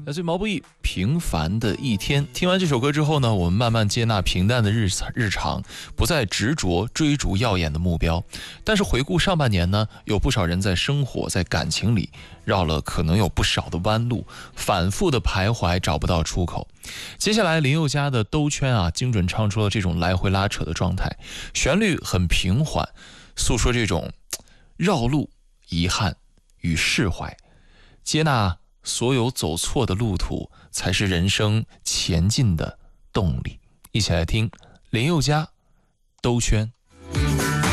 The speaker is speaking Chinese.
来自于毛不易平凡的一天。听完这首歌之后呢，我们慢慢接纳平淡的日常，不再执着追逐耀眼的目标。但是回顾上半年呢，有不少人在生活在感情里绕了可能有不少的弯路，反复的徘徊找不到出口。接下来林宥嘉的兜圈啊，精准唱出了这种来回拉扯的状态，旋律很平缓，诉说这种绕路、遗憾与释怀，接纳所有走错的路途，才是人生前进的动力。一起来听林宥嘉兜圈。